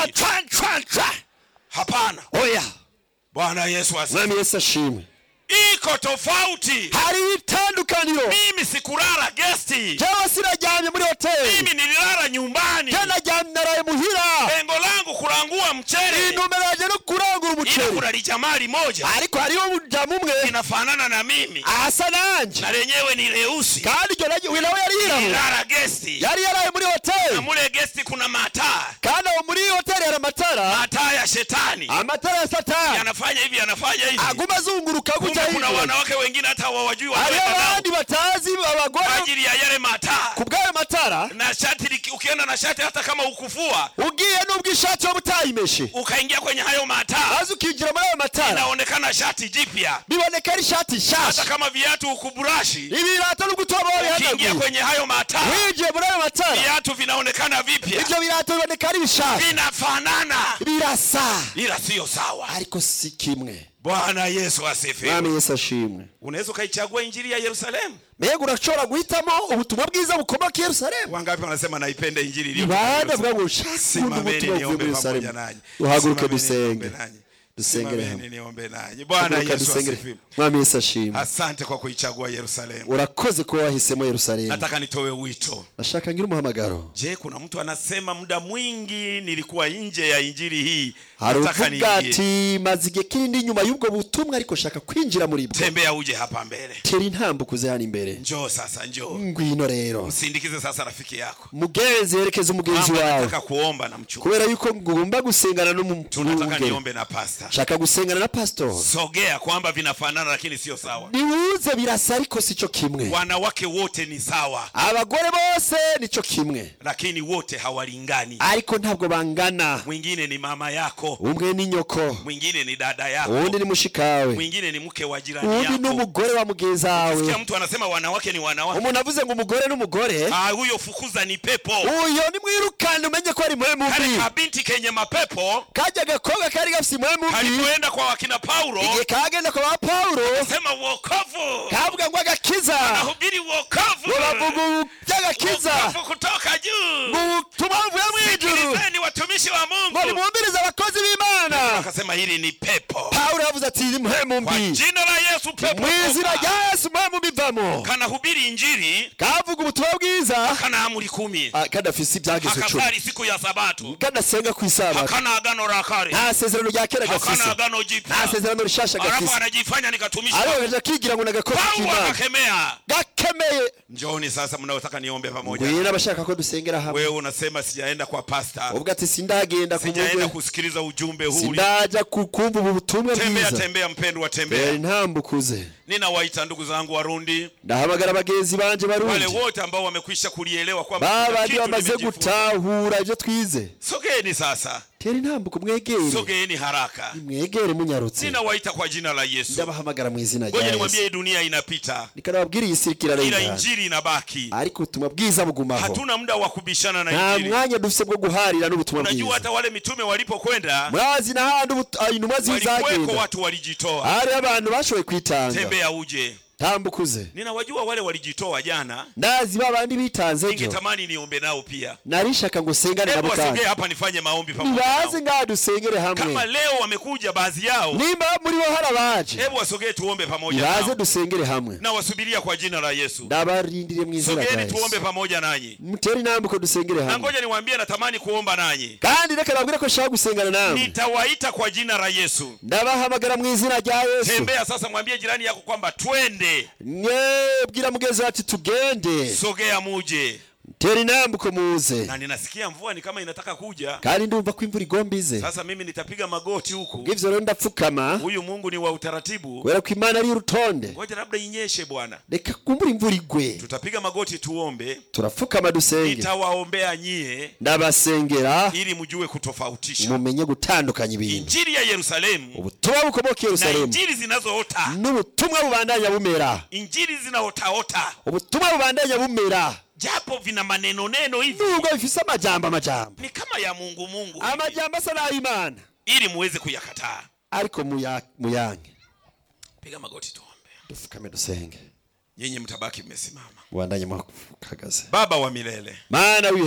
Hapana. Oya. Bwana Yesu asifiwe. Mwami Yesu ashimwe. Iko tofauti. Hari itandukaniro. Mimi sikulala guesti. Jewe sinajyamye muri hoteli. Mimi nililala nyumbani. Tena jyamye naraye muhira. Lengo langu kurangua mchele. Inumeraje no kurangura umuceri. Ila kuna lijamali moja. Ariko hariho mujamu umwe inafanana na mimi. Asa nanje. Na lenyewe ni leusi. Kandi ryo naje wilawe yari yiraho. Nililala guesti. Yari yaraye muri hoteli. Na mule guesti kuna mataa. Kandi muri hoteli yana matara. Mataa ya shetani. Amatara ya satani. Yanafanya hivi yanafanya hivi. Aguma zunguruka kuja hivi. Kuna wanawake wengine hata hawajui abandi batazi abagore ajili ya yale mataa. Kubgayo matara. Na shati ukienda na shati hata kama ukufua. Ugiye nubwo ishati yo butayimeshe. Ukaingia kwenye hayo mataa. Azu kinjira muri hayo matara. Inaonekana shati jipya. Biboneka ari shati shasha. Hata kama viatu ukuburashi. Ibirato n'ugutoba bari hanaguye. Ukiingia kwenye hayo mataa. Wije muri hayo matara. Viatu vinaonekana vipya. Ibyo birato biboneka ari bishasha. Vinafanana. Birasa. Ila sio sawa. Ariko si kimwe. Bwana Yesu asifiwe. Mwami Yesu ashimwe. Unaweza kaichagua injili ya Yerusalemu. Mbega urashobora guhitamo ubutumwa bwiza bukomoka Yerusalemu. Wangapi wanasema naipenda injili iliyo. Baada bwa gushakunda ubutumwa bwa Yerusalemu. Uhaguruke dusenge. Dusengere hamwe. Niombe nanyi. Bwana Yesu asifiwe. Mwami Yesu ashimwe. Asante kwa kuichagua Yerusalemu. Urakoze ko wahisemo Yerusalemu. Nataka nitoe wito. Nashaka ngira umuhamagaro. Je, kuna mtu anasema muda mwingi nilikuwa nje ya injili hii? Nataka niingie. Mazige kindi nyuma y'ubwo butumwa ariko shaka kwinjira muri bwo. Tembea uje hapa mbele. Tera intambukuze hano imbere. Njoo sasa njoo. Ngwino rero. Msindikize sasa rafiki yako. Mugeze yerekeze umugenzi wawe. Nataka kuomba na mchungaji. Kubera yuko ngomba gusengana n'umuntu. Tunataka niombe na pastor. Shaka gusengana na pastor. Sogea kwamba vinafanana lakini sio sawa. Niuze birasa ariko sico kimwe. Wanawake wote ni sawa. Abagore bose nico kimwe. Lakini wote hawalingani. Ariko ntabwo bangana. Mwingine ni mama yako. Umwe ni nyoko. Mwingine ni dada yako. Undi ni mushikawe. Mwingine ni mke wa jirani yako. Undi ni umugore wa mugenzi wawe. Sikia mtu anasema wanawake ni wanawake. Umuntu avuze ngo umugore n'umugore. Huyo fukuza ni pepo. Uyo ni mwirukane umenye ko ari mwemu mbi. Kale kabinti kenye mapepo. Kajya gakoga kari gafisi mwemu mbi. Kalipoenda kwa wakina Paulo. Igihe kagenda kwa Paulo. Sema wokovu. Kavuga ngo agakiza. Anahubiri wokovu. Bavuga by'agakiza. Wokovu kutoka juu. Tumavu ya mwijuru. Ni watumishi wa Mungu. Bali muombiriza abakozi b'Imana. Akasema hili ni pepo. Paulo yavuze ati ni mwemu mbi. Kwa jina la Yesu pepo. Mwizina rya Yesu mwemu bivamo. Kanahubiri injili. Kavuga ubutumwa bwiza. Kana amri 10. Kadafisi ibyageze 10. Akafari siku ya Sabato. Kadasenga ku Isabato. Akana agano la kale. Nta sezerano rya kera gafise. Akana agano jipya. Nta sezerano rishasha gafise. Alafu anajifanya ni katumishi. Araje kigira ngo nagakoze kimana. Paulo akakemea. Gakemeye. Njooni sasa mnaotaka niombe pamoja. Wewe abashaka ko dusengera hamwe. Wewe unasema sijaenda kwa pastor. Ubwo ati sindagenda kumugwe. Sijaenda kusikiliza ujumbe huu. Sindaja kukumva ubutumwa bwiza. Tembea mpendwa tembea. Ntambukuze. Ninawaita ndugu zangu Warundi. Ndahamagara bagenzi banje Barundi. Wale wote ambao wamekwisha kulielewa kwamba baba ndio bamaze gutahura ibyo twize. Sogeni sasa. Teri ntambuko mwegere. Sogeni haraka. Mwegere munyarutse. Ninawaita kwa jina la Yesu. Ndabahamagara mu izina rya Yesu. Ngoja niwaambie dunia inapita. Nikanababwira yisirikira rero. Ila injili inabaki. Ariko ubutumwa bwiza bugumaho. Hatuna muda wa kubishana na injili. Nta mwanya dufise bwo guharira n'ubutumwa bwiza. Unajua hata wale mitume walipokwenda. Mwazi na handi intumwa zizagenda. Walikuweko watu walijitoa. Hari abantu bashoboye kwitanga. Tembea uje. Tambukuze. Ninawajua wale walijitoa jana. Ndazi babandi bitanze jo. Ningetamani niombe nao pia. Narishaka ngo sengane nabo kandi. Hebu hapa nifanye maombi pamoja. Baze ngadu sengere hamwe. Kama leo wamekuja baadhi yao. Nimba muri bo harabaje. Hebu wasogee tuombe pamoja nao. Baze dusengere hamwe. Na wasubiria kwa jina la Yesu. Ndabarindire mu izina rya Yesu. Sogeni tuombe pamoja nanyi. Mteri nambuko dusengere hamwe. Na ngoja niwaambie natamani kuomba nanyi. Kandi reka nabwire ko shaka gusengana nawe. Nitawaita kwa jina la Yesu. Ndabahamagara mu izina rya Yesu. Tembea sasa mwambie jirani yako kwamba twende. Bwira mugezi ati tugende. Sogea muje. Teri nambuko muze. Na ninasikia mvua ni kama inataka kuja. Kandi ndumva ko imvura igombize. Sasa mimi nitapiga magoti huku. Ngivyo rero ndapfukama. Huyu Mungu ni wa utaratibu. Wera ko Imana ari urutonde. Ngoja labda inyeshe Bwana. Reka kumbura imvura igwe. Tutapiga magoti tuombe. Turapfukama dusenge. Nitawaombea nyie. Ndabasengera. Ili mjue kutofautisha. Mumenye gutandukanya ibintu. Injili ya Yerusalemu. Ubutumwa bukomoka Yerusalemu. Na injili zinazoota. N'ubutumwa bubandanya bumera. Injili zinaotaota. Ubutumwa bubandanya bumera. Japo vina maneno hivi. Nubwo bifise amajambo. Ni kama ya Mungu. Amajambo asa na Imana. Ili muweze kuyakataa. Ariko muyange. Piga magoti tuombe. Dufukame dusenge. Nyinyi mtabaki mmesimama. Wandanye mwakagaze. Baba wa milele. Maana